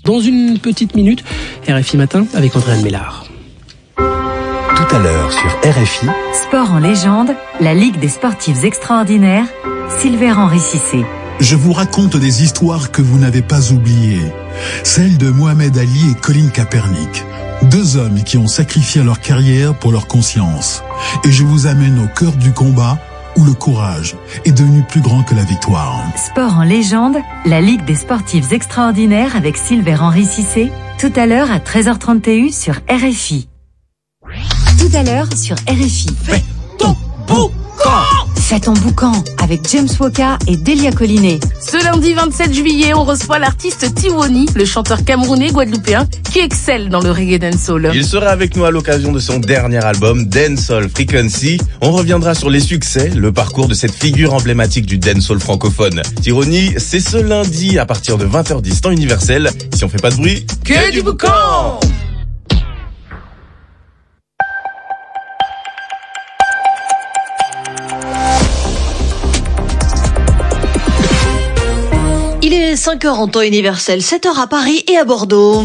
Dans une petite minute, RFI Matin avec Andréane Mélard. Tout à l'heure sur RFI. Sport en légende, la Ligue des sportifs extraordinaires, Silver-Henri Cissé. Je vous raconte des histoires que vous n'avez pas oubliées. Celle de Mohamed Ali et Colin Kaepernick. Deux hommes qui ont sacrifié leur carrière pour leur conscience. Et je vous amène au cœur du combat où le courage est devenu plus grand que la victoire. Sport en légende, la Ligue des sportifs extraordinaires avec Silver-Henri Cissé. Tout à l'heure à 13h31 sur RFI. Tout à l'heure sur RFI. Fais ton boucan. Fais ton boucan avec James Woka et Delia Collinet. Ce lundi 27 juillet, on reçoit l'artiste Tiwoni, le chanteur camerounais guadeloupéen qui excelle dans le reggae dancehall. Il sera avec nous à l'occasion de son dernier album, Dancehall Frequency. On reviendra sur les succès, le parcours de cette figure emblématique du dancehall francophone. Tiwoni, c'est ce lundi à partir de 20h10 temps universel. Si on fait pas de bruit, que du boucan! Il est 5h en temps universel, 7h à Paris et à Bordeaux.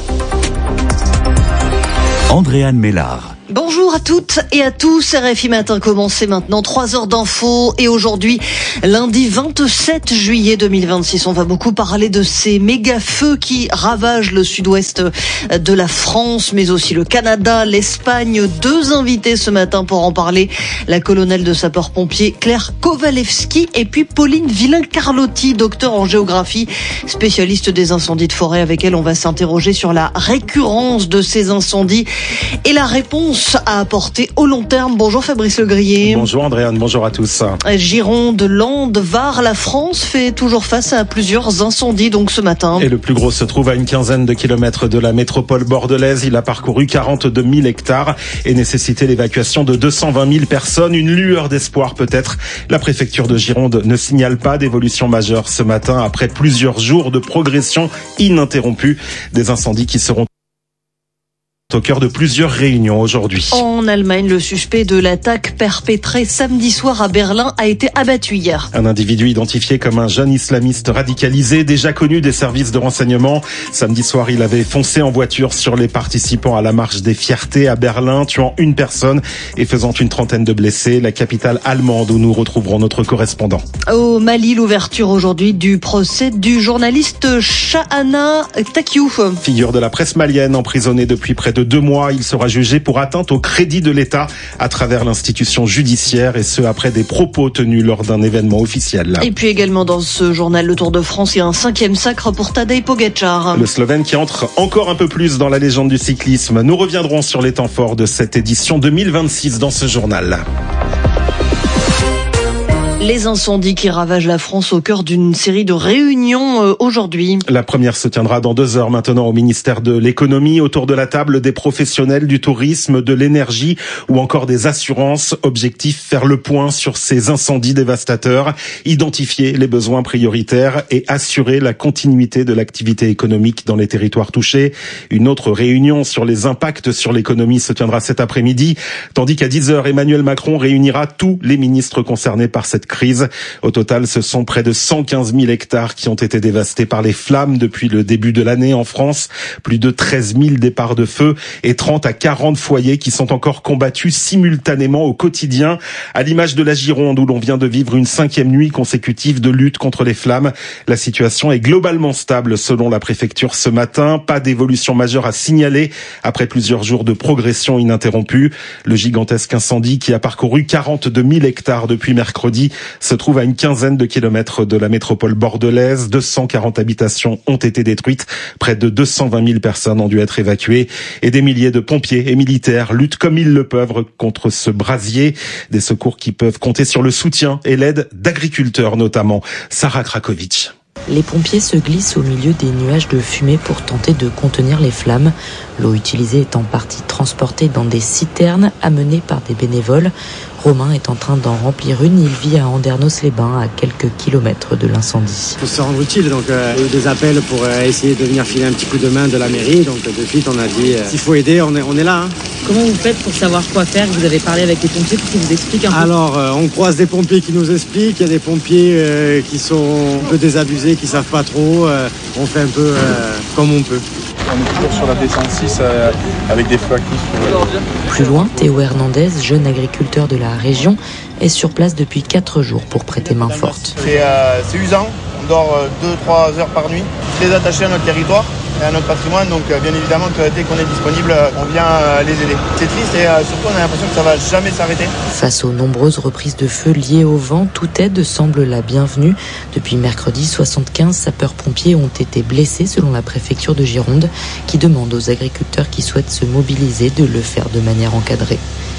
Andréane Mélard. Bonjour à toutes et à tous, RFI Matin commencé maintenant, 3 heures d'infos et aujourd'hui, lundi 27 juillet 2026, on va beaucoup parler de ces méga feux qui ravagent le sud-ouest de la France, mais aussi le Canada, l'Espagne. 2 invités ce matin pour en parler, la colonelle de sapeurs-pompiers Claire Kowalewski et puis Pauline Villain-Carlotti, docteur en géographie, spécialiste des incendies de forêt, avec elle on va s'interroger sur la récurrence de ces incendies et la réponse à apporter au long terme. Bonjour Fabrice Legrier. Bonjour Andréane, bonjour à tous. Gironde, Landes, Var, la France fait toujours face à plusieurs incendies donc ce matin. Et le plus gros se trouve à une quinzaine de kilomètres de la métropole bordelaise. Il a parcouru 42 000 hectares et nécessité l'évacuation de 220 000 personnes. Une lueur d'espoir peut-être. La préfecture de Gironde ne signale pas d'évolution majeure ce matin après plusieurs jours de progression ininterrompue. Des incendies qui seront au cœur de plusieurs réunions aujourd'hui. En Allemagne, le suspect de l'attaque perpétrée samedi soir à Berlin a été abattu hier. Un individu identifié comme un jeune islamiste radicalisé, déjà connu des services de renseignement. Samedi soir, il avait foncé en voiture sur les participants à la marche des fiertés à Berlin, tuant une personne et faisant une trentaine de blessés. La capitale allemande où nous retrouverons notre correspondant. Au Mali, l'ouverture aujourd'hui du procès du journaliste Chahana Takiou. Figure de la presse malienne, emprisonné depuis près de 2 mois, il sera jugé pour atteinte au crédit de l'État à travers l'institution judiciaire et ce après des propos tenus lors d'un événement officiel. Et puis également dans ce journal Le Tour de France, il y a un 5e sacre pour Tadej Pogačar. Le Slovène qui entre encore un peu plus dans la légende du cyclisme. Nous reviendrons sur les temps forts de cette édition 2026 dans ce journal. Les incendies qui ravagent la France au cœur d'une série de réunions aujourd'hui. La première se tiendra dans 2 heures maintenant au ministère de l'économie, autour de la table des professionnels du tourisme, de l'énergie ou encore des assurances. Objectif, faire le point sur ces incendies dévastateurs, identifier les besoins prioritaires et assurer la continuité de l'activité économique dans les territoires touchés. Une autre réunion sur les impacts sur l'économie se tiendra cet après-midi, tandis qu'à 10 heures, Emmanuel Macron réunira tous les ministres concernés par cette crise. Au total, ce sont près de 115 000 hectares qui ont été dévastés par les flammes depuis le début de l'année en France. Plus de 13 000 départs de feu et 30 à 40 foyers qui sont encore combattus simultanément au quotidien. À l'image de la Gironde où l'on vient de vivre une 5e nuit consécutive de lutte contre les flammes. La situation est globalement stable selon la préfecture ce matin. Pas d'évolution majeure à signaler après plusieurs jours de progression ininterrompue. Le gigantesque incendie qui a parcouru 42 000 hectares depuis mercredi se trouve à une quinzaine de kilomètres de la métropole bordelaise. 240 habitations ont été détruites. Près de 220 000 personnes ont dû être évacuées. Et des milliers de pompiers et militaires luttent comme ils le peuvent contre ce brasier. Des secours qui peuvent compter sur le soutien et l'aide d'agriculteurs notamment. Sarah Krakovic. Les pompiers se glissent au milieu des nuages de fumée pour tenter de contenir les flammes. L'eau utilisée est en partie transportée dans des citernes amenées par des bénévoles. Romain est en train d'en remplir une. Il vit à Andernos-les-Bains, à quelques kilomètres de l'incendie. Il faut se rendre utile, donc il y a eu des appels pour essayer de venir filer un petit coup de main de la mairie. Donc de suite, on a dit s'il faut aider, on est là. Comment vous faites pour savoir quoi faire? Vous avez parlé avec les pompiers pour qu'ils vous expliquent un peu? Alors, on croise des pompiers qui nous expliquent. Il y a des pompiers qui sont un peu désabusés, qui savent pas trop. On fait un peu comme on peut. On est toujours sur la descente 6 avec des feux actifs. Plus loin, Théo Hernandez, jeune agriculteur de la région, est sur place depuis 4 jours pour prêter main forte. C'est usant, on dort 2-3 heures par nuit, très attaché à notre territoire et à notre patrimoine, donc bien évidemment que dès qu'on est disponible, on vient les aider. C'est triste et surtout on a l'impression que ça va jamais s'arrêter. Face aux nombreuses reprises de feu liées au vent, toute aide semble la bienvenue. Depuis mercredi, 75 sapeurs-pompiers ont été blessés selon la préfecture de Gironde, qui demande aux agriculteurs qui souhaitent se mobiliser de le faire de manière encadrée.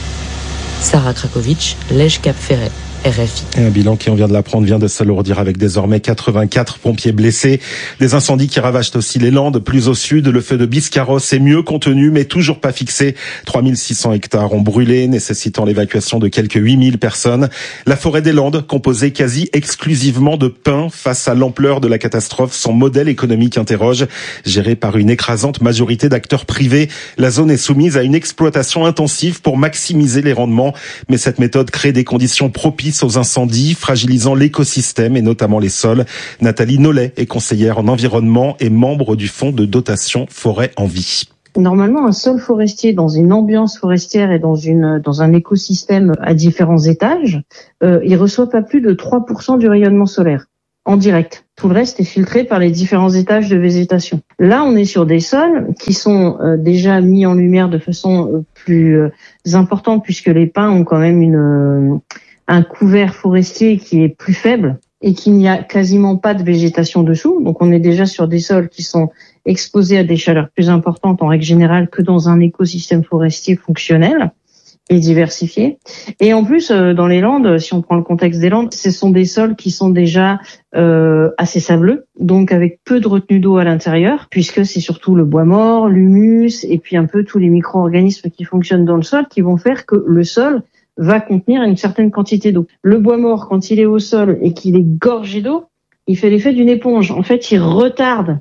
Sarah Krakovic, Lège-Cap-Ferret. RFI. Et un bilan qui, on vient de l'apprendre, vient de s'alourdir avec désormais 84 pompiers blessés. Des incendies qui ravagent aussi les Landes. Plus au sud, le feu de Biscarrosse est mieux contenu, mais toujours pas fixé. 3600 hectares ont brûlé, nécessitant l'évacuation de quelques 8000 personnes. La forêt des Landes, composée quasi exclusivement de pins, face à l'ampleur de la catastrophe, son modèle économique interroge. Géré par une écrasante majorité d'acteurs privés, la zone est soumise à une exploitation intensive pour maximiser les rendements. Mais cette méthode crée des conditions propices aux incendies, fragilisant l'écosystème et notamment les sols. Nathalie Nollet est conseillère en environnement et membre du fonds de dotation Forêt en Vie. Normalement, un sol forestier dans une ambiance forestière et dans un écosystème à différents étages, il reçoit pas plus de 3% du rayonnement solaire en direct. Tout le reste est filtré par les différents étages de végétation. Là, on est sur des sols qui sont déjà mis en lumière de façon plus importante, puisque les pins ont quand même un couvert forestier qui est plus faible et qu'il n'y a quasiment pas de végétation dessous. Donc on est déjà sur des sols qui sont exposés à des chaleurs plus importantes en règle générale que dans un écosystème forestier fonctionnel et diversifié. Et en plus, dans les Landes, si on prend le contexte des Landes, ce sont des sols qui sont déjà assez sableux, donc avec peu de retenue d'eau à l'intérieur, puisque c'est surtout le bois mort, l'humus et puis un peu tous les micro-organismes qui fonctionnent dans le sol qui vont faire que le sol va contenir une certaine quantité d'eau. Le bois mort, quand il est au sol et qu'il est gorgé d'eau, il fait l'effet d'une éponge. En fait, il retarde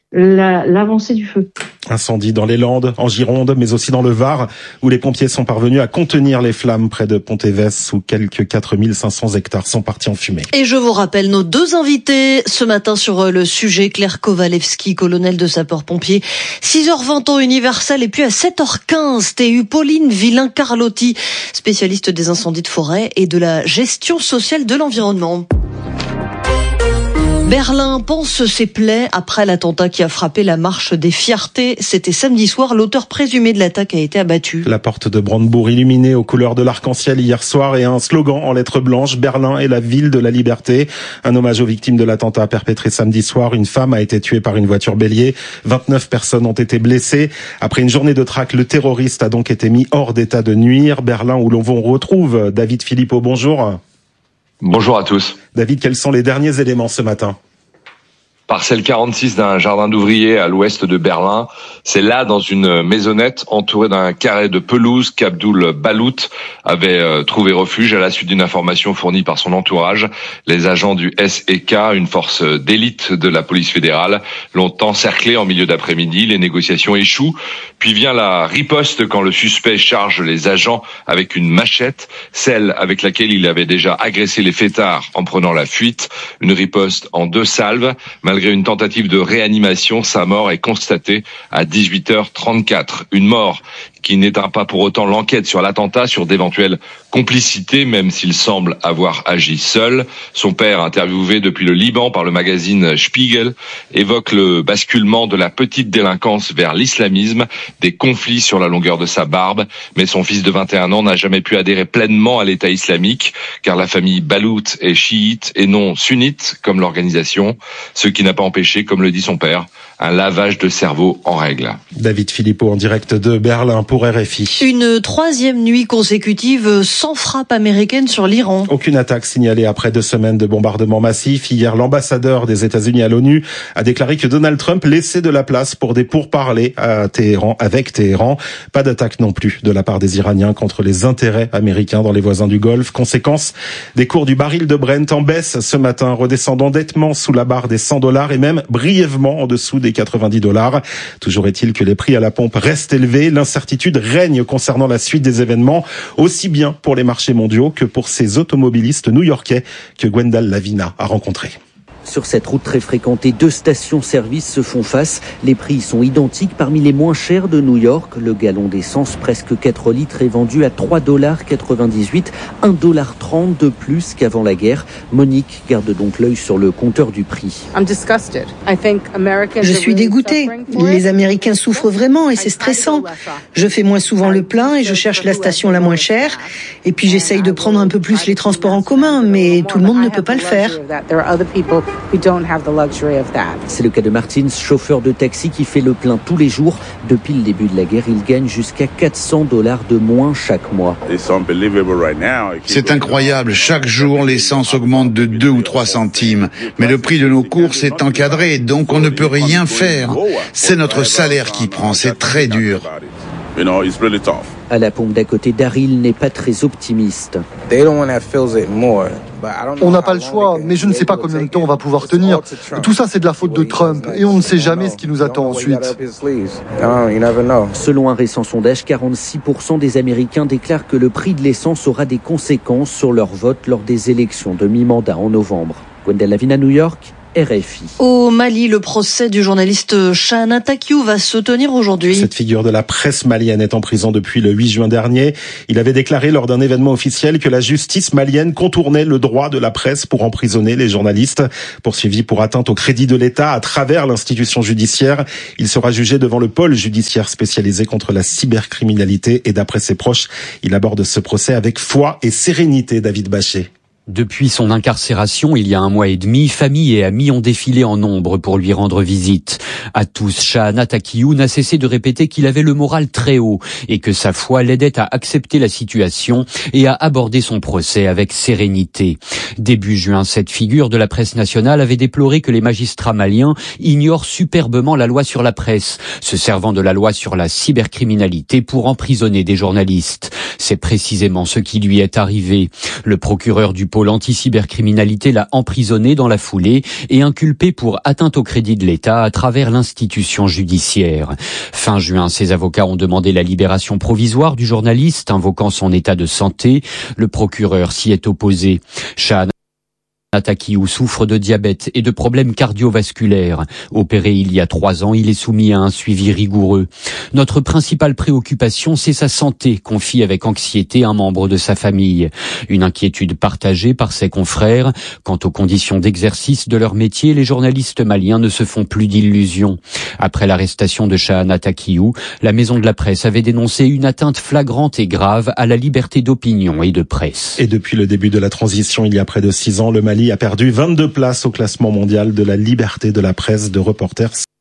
l'avancée du feu. Incendie dans les Landes, en Gironde, mais aussi dans le Var, où les pompiers sont parvenus à contenir les flammes près de Pontévès, où quelques 4500 hectares sont partis en fumée. Et je vous rappelle nos deux invités ce matin sur le sujet. Claire Kowalewski, colonel de sapeurs-pompiers, 6h20 temps universel, et puis à 7h15 TU, Pauline Villain-Carlotti, spécialiste des incendies de forêt et de la gestion sociale de l'environnement. Berlin pense ses plaies après l'attentat qui a frappé la marche des fiertés. C'était samedi soir. L'auteur présumé de l'attaque a été abattu. La porte de Brandebourg illuminée aux couleurs de l'arc-en-ciel hier soir et un slogan en lettres blanches. Berlin est la ville de la liberté. Un hommage aux victimes de l'attentat perpétré samedi soir. Une femme a été tuée par une voiture bélier. 29 personnes ont été blessées. Après une journée de traque, le terroriste a donc été mis hors d'état de nuire. Berlin où l'on retrouve David Philippot. Bonjour. Bonjour à tous. David, quels sont les derniers éléments ce matin ? Parcelle 46 d'un jardin d'ouvriers à l'ouest de Berlin. C'est là, dans une maisonnette entourée d'un carré de pelouse, qu'Abdul Balout avait trouvé refuge à la suite d'une information fournie par son entourage. Les agents du SEK, une force d'élite de la police fédérale, l'ont encerclé en milieu d'après-midi. Les négociations échouent. Puis vient la riposte quand le suspect charge les agents avec une machette, celle avec laquelle il avait déjà agressé les fêtards en prenant la fuite. Une riposte en 2 salves. Malgré une tentative de réanimation, sa mort est constatée à 18h34. Une mort qui n'éteint pas pour autant l'enquête sur l'attentat, sur d'éventuelles complicités, même s'il semble avoir agi seul. Son père, interviewé depuis le Liban par le magazine Spiegel, évoque le basculement de la petite délinquance vers l'islamisme, des conflits sur la longueur de sa barbe, mais son fils de 21 ans n'a jamais pu adhérer pleinement à l'État islamique, car la famille Balout est chiite et non sunnite, comme l'organisation, ce qui n'a pas empêché, comme le dit son père, un lavage de cerveau en règle. David Philippot en direct de Berlin. pour RFI. Une troisième nuit consécutive sans frappe américaine sur l'Iran. Aucune attaque signalée après 2 semaines de bombardements massifs. Hier, l'ambassadeur des États-Unis à l'ONU a déclaré que Donald Trump laissait de la place pour des pourparlers avec Téhéran. Pas d'attaque non plus de la part des Iraniens contre les intérêts américains dans les voisins du Golfe. Conséquence, des cours du baril de Brent en baisse ce matin, redescendant nettement sous la barre des $100 et même brièvement en dessous des $90. Toujours est-il que les prix à la pompe restent élevés. L'incertitude règne concernant la suite des événements, aussi bien pour les marchés mondiaux que pour ces automobilistes new-yorkais que Gwendal Lavina a rencontrés. Sur cette route très fréquentée, 2 stations-service se font face. Les prix sont identiques parmi les moins chers de New York. Le gallon d'essence, presque 4 litres, est vendu à $3,98, $1,30 de plus qu'avant la guerre. Monique garde donc l'œil sur le compteur du prix. Je suis dégoûtée. Les Américains souffrent vraiment et c'est stressant. Je fais moins souvent le plein et je cherche la station la moins chère. Et puis j'essaye de prendre un peu plus les transports en commun, mais tout le monde ne peut pas le faire. C'est le cas de Martins, chauffeur de taxi qui fait le plein tous les jours. Depuis le début de la guerre, il gagne jusqu'à $400 de moins chaque mois. C'est incroyable. Chaque jour, l'essence augmente de 2 ou 3 centimes. Mais le prix de nos courses est encadré, donc on ne peut rien faire. C'est notre salaire qui prend. C'est très dur. À la pompe d'à côté, Daryl n'est pas très optimiste. On n'a pas le choix, mais je ne sais pas combien de temps on va pouvoir tenir. Tout ça, c'est de la faute de Trump, et on ne sait jamais ce qui nous attend ensuite. Selon un récent sondage, 46% des Américains déclarent que le prix de l'essence aura des conséquences sur leur vote lors des élections de mi-mandat en novembre. Gwendal Lavina, New York, RFI. Au Mali, le procès du journaliste Chahana Takiou va se tenir aujourd'hui. Cette figure de la presse malienne est en prison depuis le 8 juin dernier. Il avait déclaré lors d'un événement officiel que la justice malienne contournait le droit de la presse pour emprisonner les journalistes. Poursuivi pour atteinte au crédit de l'État à travers l'institution judiciaire, il sera jugé devant le pôle judiciaire spécialisé contre la cybercriminalité et d'après ses proches, il aborde ce procès avec foi et sérénité. David Bachet. Depuis son incarcération, il y a 1 mois et demi, famille et amis ont défilé en nombre pour lui rendre visite. À tous, Chahana Takiou n'a cessé de répéter qu'il avait le moral très haut et que sa foi l'aidait à accepter la situation et à aborder son procès avec sérénité. Début juin, cette figure de la presse nationale avait déploré que les magistrats maliens ignorent superbement la loi sur la presse, se servant de la loi sur la cybercriminalité pour emprisonner des journalistes. C'est précisément ce qui lui est arrivé. Le procureur du pôle anti-cybercriminalité l'a emprisonné dans la foulée et inculpé pour atteinte au crédit de l'État à travers l'institution judiciaire. Fin juin, ses avocats ont demandé la libération provisoire du journaliste, invoquant son état de santé. Le procureur s'y est opposé. Chahana Takiou souffre de diabète et de problèmes cardiovasculaires. Opéré il y a 3 ans, il est soumis à un suivi rigoureux. Notre principale préoccupation, c'est sa santé, confie avec anxiété un membre de sa famille. Une inquiétude partagée par ses confrères. Quant aux conditions d'exercice de leur métier, les journalistes maliens ne se font plus d'illusions. Après l'arrestation de Chahana Takiou, la Maison de la Presse avait dénoncé une atteinte flagrante et grave à la liberté d'opinion et de presse. Et depuis le début de la transition, il y a près de 6 ans, le Mali a perdu 22 places au classement mondial de la liberté de la presse de Reporters